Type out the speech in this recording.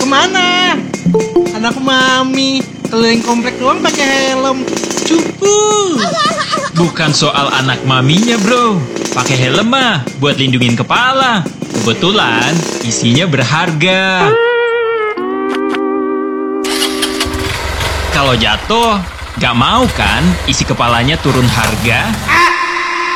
Kemana? Anak mami keliling komplek doang pakai helm. Cupu. Bukan soal anak maminya, bro. Pakai helm mah buat lindungin kepala. Kebetulan isinya berharga. Kalau jatuh, gak mau kan isi kepalanya turun harga?